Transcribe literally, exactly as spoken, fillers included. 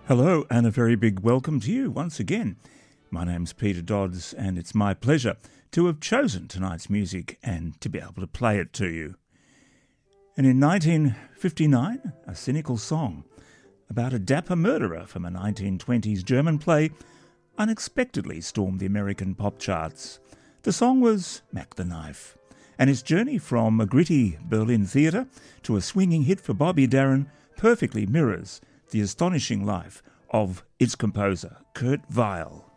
Hello and a very big welcome to you once again. My name's Peter Dodds and it's my pleasure to have chosen tonight's music and to be able to play it to you. And in nineteen fifty-nine, a cynical song about a dapper murderer from a nineteen twenties German play unexpectedly stormed the American pop charts. The song was Mac the Knife, and its journey from a gritty Berlin theatre to a swinging hit for Bobby Darin perfectly mirrors the astonishing life of its composer, Kurt Weill.